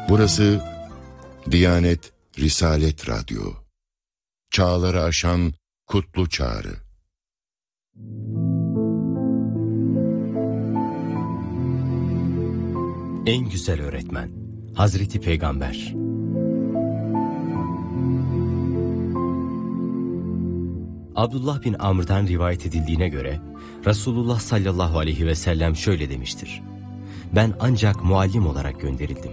Burası Diyanet Risalet Radyo. Çağları aşan kutlu çağrı. En güzel öğretmen Hazreti Peygamber. Abdullah bin Amr'dan rivayet edildiğine göre Resulullah sallallahu aleyhi ve sellem şöyle demiştir: ben ancak muallim olarak gönderildim.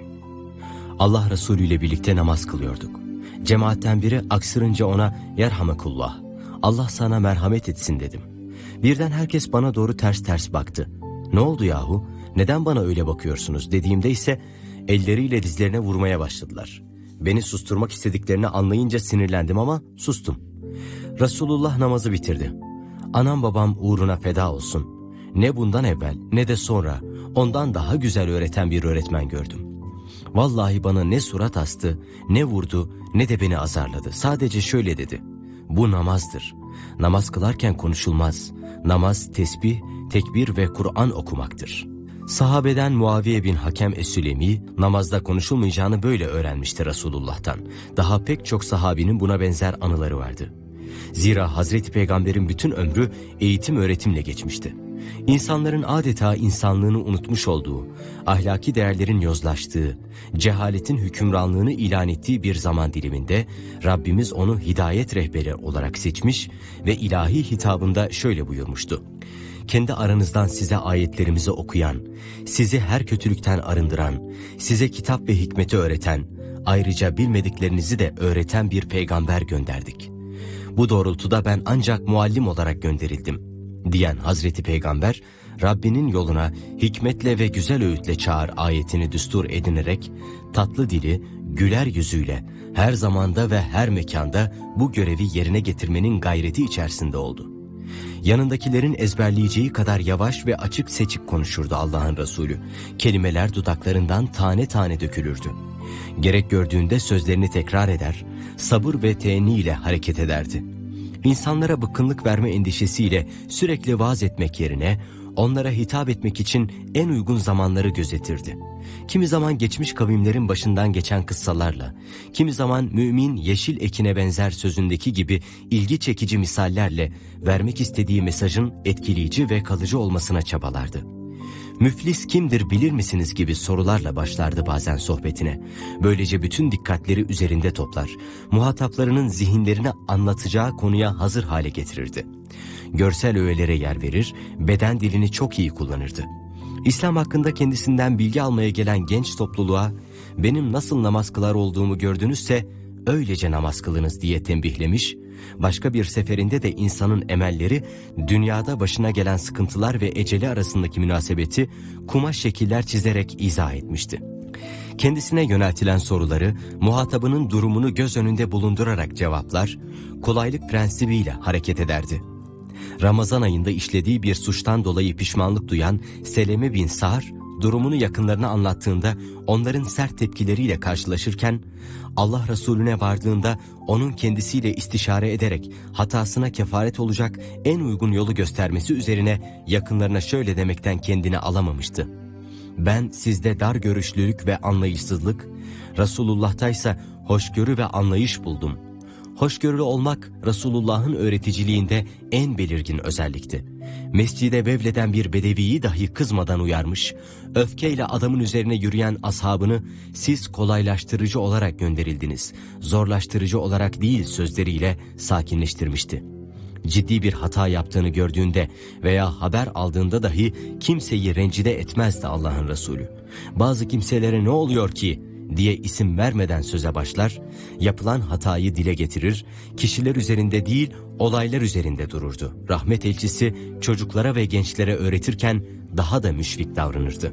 Allah Resulü ile birlikte namaz kılıyorduk. Cemaatten biri aksırınca ona "Yerhamekullah, Allah sana merhamet etsin" dedim. Birden herkes bana doğru ters ters baktı. "Ne oldu yahu? Neden bana öyle bakıyorsunuz?" dediğimde ise elleriyle dizlerine vurmaya başladılar. Beni susturmak istediklerini anlayınca sinirlendim ama sustum. Resulullah namazı bitirdi. Anam babam uğruna feda olsun. Ne bundan evvel ne de sonra ondan daha güzel öğreten bir öğretmen gördüm. Vallahi bana ne surat astı, ne vurdu, ne de beni azarladı. Sadece şöyle dedi: bu namazdır. Namaz kılarken konuşulmaz. Namaz tesbih, tekbir ve Kur'an okumaktır. Sahabeden Muaviye bin Hakem Es-Sülemi namazda konuşulmayacağını böyle öğrenmişti Resulullah'tan. Daha pek çok sahabinin buna benzer anıları vardı. Zira Hazreti Peygamber'in bütün ömrü eğitim öğretimle geçmişti. İnsanların adeta insanlığını unutmuş olduğu, ahlaki değerlerin yozlaştığı, cehaletin hükümranlığını ilan ettiği bir zaman diliminde Rabbimiz onu hidayet rehberi olarak seçmiş ve ilahi hitabında şöyle buyurmuştu: kendi aranızdan size ayetlerimizi okuyan, sizi her kötülükten arındıran, size kitap ve hikmeti öğreten, ayrıca bilmediklerinizi de öğreten bir peygamber gönderdik. Bu doğrultuda ben ancak muallim olarak gönderildim diyen Hazreti Peygamber, Rabbinin yoluna hikmetle ve güzel öğütle çağır ayetini düstur edinerek tatlı dili, güler yüzüyle her zamanda ve her mekanda bu görevi yerine getirmenin gayreti içerisinde oldu. Yanındakilerin ezberleyeceği kadar yavaş ve açık seçik konuşurdu Allah'ın Resulü. Kelimeler dudaklarından tane tane dökülürdü. Gerek gördüğünde sözlerini tekrar eder, sabır ve teenni ile hareket ederdi. İnsanlara bıkkınlık verme endişesiyle sürekli vaaz etmek yerine onlara hitap etmek için en uygun zamanları gözetirdi. Kimi zaman geçmiş kavimlerin başından geçen kıssalarla, kimi zaman mümin yeşil ekine benzer sözündeki gibi ilgi çekici misallerle vermek istediği mesajın etkileyici ve kalıcı olmasına çabalardı. "Müflis kimdir bilir misiniz?" gibi sorularla başlardı bazen sohbetine. Böylece bütün dikkatleri üzerinde toplar, muhataplarının zihinlerini anlatacağı konuya hazır hale getirirdi. Görsel öğelere yer verir, beden dilini çok iyi kullanırdı. İslam hakkında kendisinden bilgi almaya gelen genç topluluğa "benim nasıl namaz kılar olduğumu gördünüzse öylece namaz kılınız" diye tembihlemiş, başka bir seferinde de insanın emelleri dünyada başına gelen sıkıntılar ve eceli arasındaki münasebeti kumaş şekiller çizerek izah etmişti. Kendisine yöneltilen soruları muhatabının durumunu göz önünde bulundurarak cevaplar, kolaylık prensibiyle hareket ederdi. Ramazan ayında işlediği bir suçtan dolayı pişmanlık duyan Seleme bin Sahr, durumunu yakınlarına anlattığında onların sert tepkileriyle karşılaşırken, Allah Resulüne vardığında onun kendisiyle istişare ederek hatasına kefaret olacak en uygun yolu göstermesi üzerine yakınlarına şöyle demekten kendini alamamıştı: ben sizde dar görüşlülük ve anlayışsızlık, Resulullah'taysa hoşgörü ve anlayış buldum. Hoşgörülü olmak Resulullah'ın öğreticiliğinde en belirgin özellikti. Mescide vevleden bir bedeviyi dahi kızmadan uyarmış, öfkeyle adamın üzerine yürüyen ashabını "siz kolaylaştırıcı olarak gönderildiniz, zorlaştırıcı olarak değil" sözleriyle sakinleştirmişti. Ciddi bir hata yaptığını gördüğünde veya haber aldığında dahi kimseyi rencide etmezdi Allah'ın Resulü. Bazı kimselere "ne oluyor ki?" diye isim vermeden söze başlar, yapılan hatayı dile getirir, kişiler üzerinde değil olaylar üzerinde dururdu. Rahmet elçisi çocuklara ve gençlere öğretirken daha da müşfik davranırdı.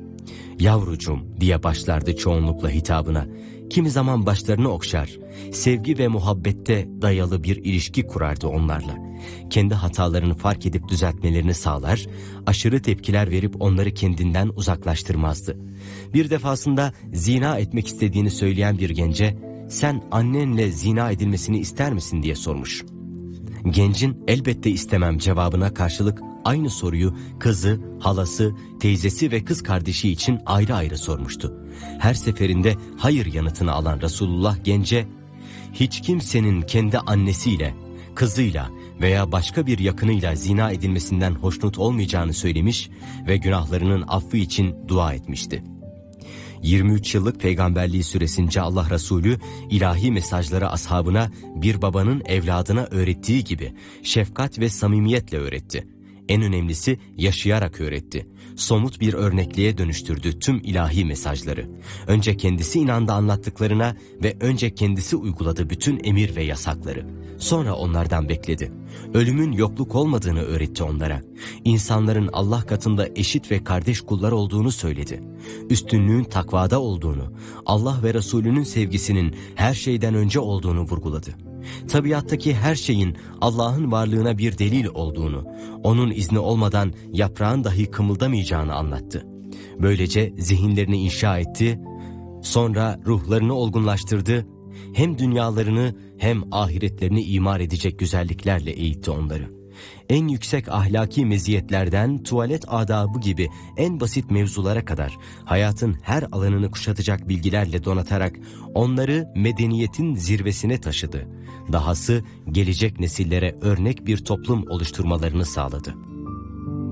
"Yavrucum" diye başlardı çoğunlukla hitabına. Kimi zaman başlarını okşar, sevgi ve muhabbette dayalı bir ilişki kurardı onlarla. Kendi hatalarını fark edip düzeltmelerini sağlar, aşırı tepkiler verip onları kendinden uzaklaştırmazdı. Bir defasında zina etmek istediğini söyleyen bir gence "sen annenle zina edilmesini ister misin?" diye sormuş. Gencin elbette istemem cevabına karşılık aynı soruyu kızı, halası, teyzesi ve kız kardeşi için ayrı ayrı sormuştu. Her seferinde hayır yanıtını alan Resulullah gence, hiç kimsenin kendi annesiyle, kızıyla veya başka bir yakınıyla zina edilmesinden hoşnut olmayacağını söylemiş ve günahlarının affı için dua etmişti. 23 yıllık peygamberliği süresince Allah Resulü ilahi mesajları ashabına bir babanın evladına öğrettiği gibi şefkat ve samimiyetle öğretti. En önemlisi yaşayarak öğretti. Somut bir örnekliğe dönüştürdü tüm ilahi mesajları. Önce kendisi inandı anlattıklarına ve önce kendisi uyguladı bütün emir ve yasakları. Sonra onlardan bekledi. Ölümün yokluk olmadığını öğretti onlara. İnsanların Allah katında eşit ve kardeş kullar olduğunu söyledi. Üstünlüğün takvada olduğunu, Allah ve Resulünün sevgisinin her şeyden önce olduğunu vurguladı. Tabiattaki her şeyin Allah'ın varlığına bir delil olduğunu, onun izni olmadan yaprağın dahi kımıldamayacağını anlattı. Böylece zihinlerini inşa etti, sonra ruhlarını olgunlaştırdı, hem dünyalarını hem ahiretlerini imar edecek güzelliklerle eğitti onları. En yüksek ahlaki meziyetlerden tuvalet adabı gibi en basit mevzulara kadar hayatın her alanını kuşatacak bilgilerle donatarak onları medeniyetin zirvesine taşıdı. Dahası gelecek nesillere örnek bir toplum oluşturmalarını sağladı.